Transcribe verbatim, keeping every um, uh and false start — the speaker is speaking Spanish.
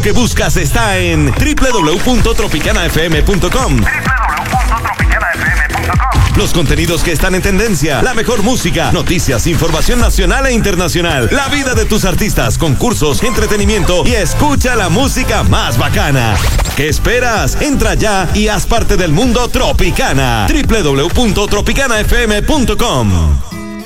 que buscas está en doble u doble u doble u punto tropicana f m punto com. doble u doble u doble u punto tropicana f m punto com. Los contenidos que están en tendencia, la mejor música, noticias, información nacional e internacional, la vida de tus artistas, concursos, entretenimiento y escucha la música más bacana. ¿Qué esperas? Entra ya y haz parte del mundo Tropicana. doble u doble u doble u punto tropicana f m punto com.